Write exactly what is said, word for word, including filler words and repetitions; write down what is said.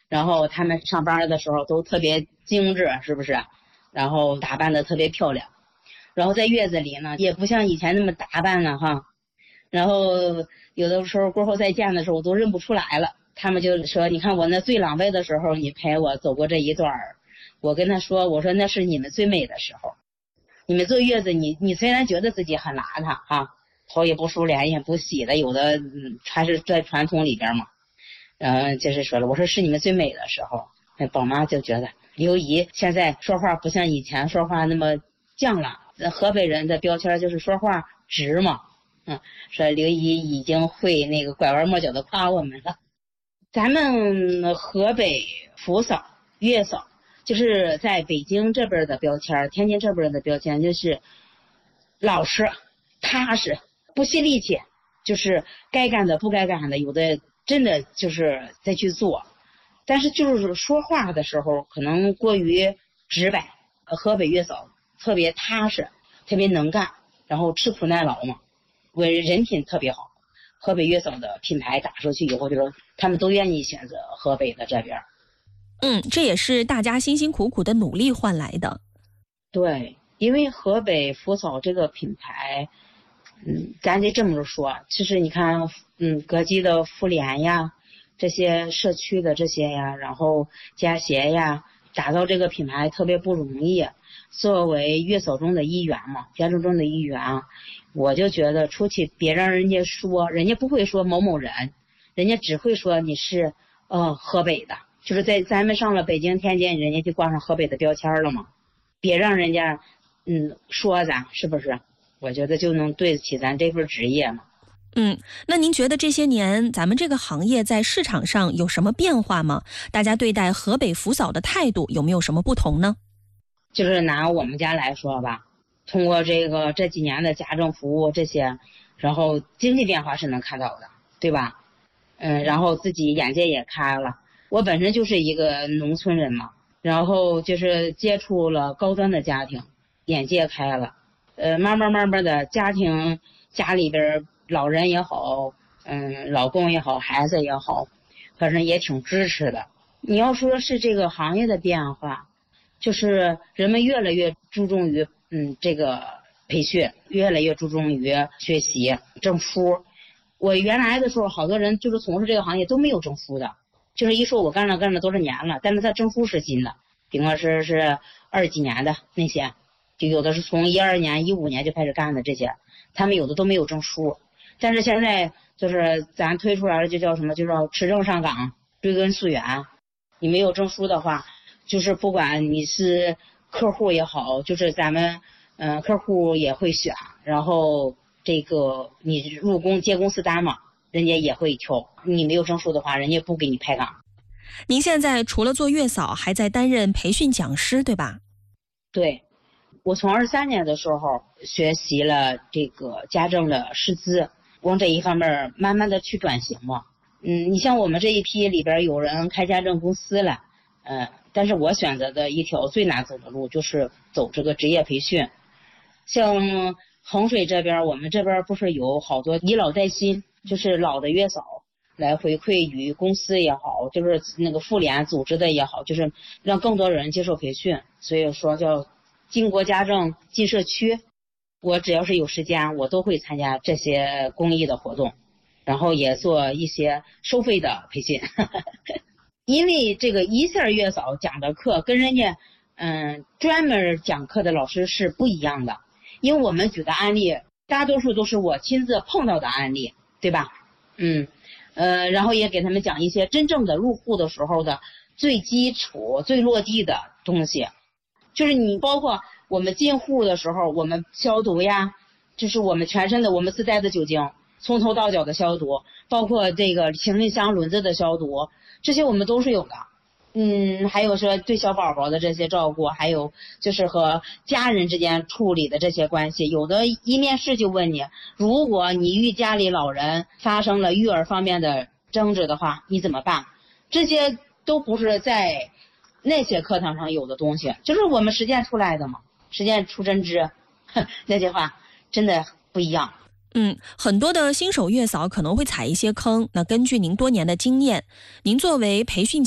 然后他们上班的时候都特别精致，是不是？然后打扮的特别漂亮，然后在月子里呢也不像以前那么打扮了哈，然后有的时候过后再见的时候我都认不出来了。他们就说，你看我那最狼狈的时候你陪我走过这一段，我跟他说，我说那是你们最美的时候。你们坐月子，你你虽然觉得自己很邋遢哈，头也不梳脸也不洗的，有的嗯还是在传统里边嘛。嗯，就是说了，我说是你们最美的时候。那宝妈就觉得刘姨现在说话不像以前说话那么犟了，河北人的标签就是说话直嘛。嗯，说刘姨已经会那个拐弯抹角的夸我们了。咱们河北扶嫂、月嫂，就是在北京这边的标签，天津这边的标签就是老实、踏实、不惜力气，就是该干的不该干的，有的真的就是再去做，但是就是说话的时候可能过于直白。河北月嫂特别踏实，特别能干，然后吃苦耐劳嘛，为人品特别好。河北月嫂的品牌打出去以后，就说他们都愿意选择河北的这边。 嗯，这也是大家辛辛苦苦的努力换来的。 对，因为河北扶嫂这个品牌，嗯，咱得这么说，其实你看，嗯，各级的妇联呀，这些社区的这些呀，然后家协呀，打造这个品牌特别不容易。作为月嫂中的一员嘛，家族中的一员，我就觉得出去别让人家说，人家不会说某某人，人家只会说你是呃河北的，就是在咱们上了北京天津，人家就挂上河北的标签了嘛。别让人家嗯说咱，是不是？我觉得就能对得起咱这份职业嘛。 嗯，那您觉得这些年咱们这个行业在市场上有什么变化吗？大家对待河北扶嫂的态度有没有什么不同呢？ 就是拿我们家来说吧，通过这个这几年的家政服务这些，然后经济变化是能看到的，对吧？嗯，然后自己眼界也开了。我本身就是一个农村人嘛，然后就是接触了高端的家庭，眼界开了。呃，慢慢慢慢的家庭家里边老人也好，嗯，老公也好，孩子也好，反正也挺支持的。你要说是这个行业的变化，就是人们越来越注重于嗯这个培训，越来越注重于学习证书。我原来的时候，好多人就是从事这个行业都没有证书的，就是一说我干了干了多少年了，但是他证书是新的，比方说是二几年的那些，就有的是从一二年、一五年就开始干的这些，他们有的都没有证书。但是现在就是咱推出来了，就叫什么，就叫持证上岗，追根溯源。你没有证书的话，就是不管你是客户也好，就是咱们嗯、呃、客户也会选，然后这个你入公接公司单嘛，人家也会挑。你没有证书的话，人家不给你排岗。 您现在除了做月嫂，还在担任培训讲师，对吧？ 对，我从二三年的时候学习了这个家政的师资，往这一方面慢慢的去转型嘛。嗯，你像我们这一批里边有人开家政公司了，嗯、呃，但是我选择的一条最难走的路就是走这个职业培训。像衡水这边，我们这边不是有好多以老带新，就是老的月嫂来回馈于公司也好，就是那个妇联组织的也好，就是让更多人接受培训。所以说叫进国家政进社区，我只要是有时间，我都会参加这些公益的活动，然后也做一些收费的培训。因为这个一线月嫂讲的课跟人家嗯专门讲课的老师是不一样的，因为我们举的案例大多数都是我亲自碰到的案例，对吧？嗯，呃，然后也给他们讲一些真正的入户的时候的最基础、最落地的东西，就是你包括我们进户的时候，我们消毒呀，就是我们全身的我们自带的酒精，从头到脚的消毒，包括这个行李箱轮子的消毒，这些我们都是有的。嗯，还有说对小宝宝的这些照顾，还有就是和家人之间处理的这些关系，有的一面试就问你，如果你与家里老人发生了育儿方面的争执的话，你怎么办？这些都不是在那些课堂上有的东西，就是我们实践出来的嘛，实践出真知。那些话真的不一样。 嗯，很多的新手月嫂可能会踩一些坑，那根据您多年的经验，您作为培训